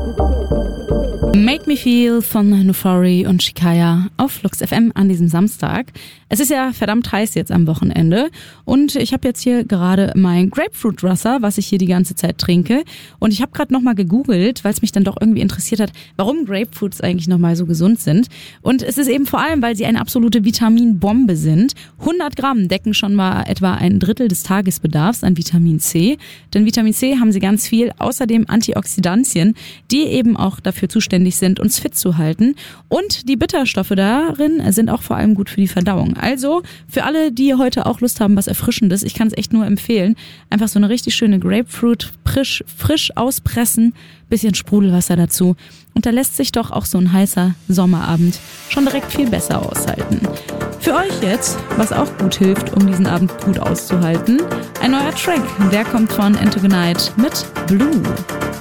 Make Me Feel von Nufari und Shikaya auf Flux FM an diesem Samstag. Es ist ja verdammt heiß jetzt am Wochenende und ich habe jetzt hier gerade mein Grapefruit-Wasser, was ich hier die ganze Zeit trinke. Und ich habe gerade nochmal gegoogelt, weil es mich dann doch irgendwie interessiert hat, warum Grapefruits eigentlich nochmal so gesund sind. Und es ist eben vor allem, weil sie eine absolute Vitaminbombe sind. 100 Gramm decken schon mal etwa ein Drittel des Tagesbedarfs an Vitamin C. Denn Vitamin C haben sie ganz viel, außerdem Antioxidantien, die eben auch dafür zuständig sind, uns fit zu halten. Und die Bitterstoffe darin sind auch vor allem gut für die Verdauung. Also für alle, die heute auch Lust haben, was Erfrischendes, ich kann es echt nur empfehlen, einfach so eine richtig schöne Grapefruit frisch auspressen, bisschen Sprudelwasser dazu. Und da lässt sich doch auch so ein heißer Sommerabend schon direkt viel besser aushalten. Für euch jetzt, was auch gut hilft, um diesen Abend gut auszuhalten, ein neuer Track. Der kommt von Into the Night mit Blue.